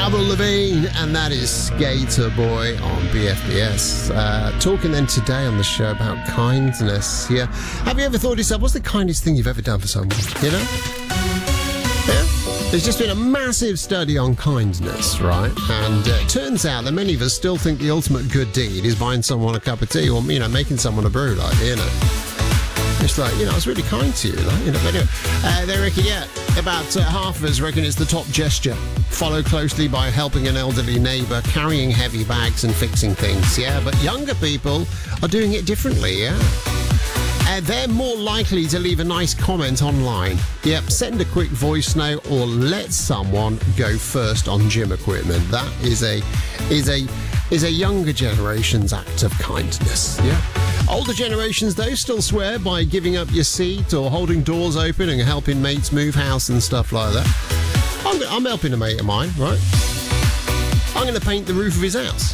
Avril Lavigne, and that is Skater Boy on BFBS. Talking then today on the show about kindness. Yeah, have you ever thought to yourself, what's the kindest thing you've ever done for someone? You know? Yeah. There's just been a massive study on kindness, right? And it turns out that many of us still think the ultimate good deed is buying someone a cup of tea or, making someone a brew, It's like, I was really kind to you, but anyway. They reckon, about half of us reckon it's the top gesture, followed closely by helping an elderly neighbour, carrying heavy bags and fixing things, but younger people are doing it differently, they're more likely to leave a nice comment online. Send a quick voice note or let someone go first on gym equipment. That is a younger generation's act of kindness, Older generations, though, still swear by giving up your seat or holding doors open and helping mates move house and stuff like that. I'm helping a mate of mine, right? I'm going to paint the roof of his house.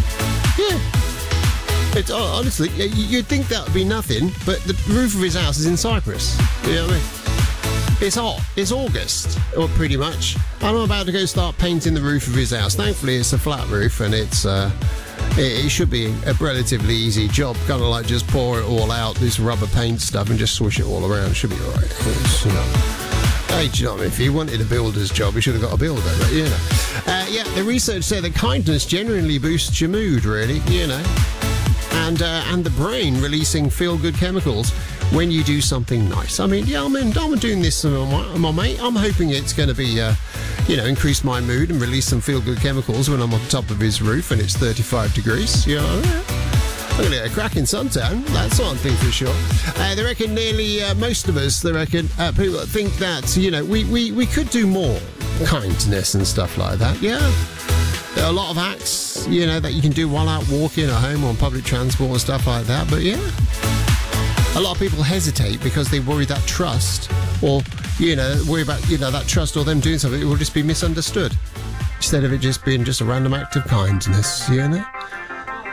It's honestly, you'd think that would be nothing, but the roof of his house is in Cyprus. You know what I mean? It's hot. It's August, or pretty much. I'm about to go start painting the roof of his house. Thankfully, it's a flat roof, and it should be a relatively easy job. Kind of like just pour it all out, this rubber paint stuff, and just swish it all around. It should be all right. Hey, do you know what I mean? If he wanted a builder's job, he should have got a builder, but the research said that kindness generally boosts your mood, really, and the brain releasing feel-good chemicals when you do something nice. I'm doing this for my mate. I'm hoping it's going to be, increase my mood and release some feel-good chemicals when I'm on top of his roof and it's 35 degrees. I'm going to get a cracking suntan. That's one thing for sure. They reckon nearly most of us, people think that, we could do more kindness and stuff like that. There are a lot of acts, that you can do while out walking at home on public transport and stuff like that. But a lot of people hesitate because they worry that trust or, that trust or them doing something, it will just be misunderstood instead of it just being just a random act of kindness,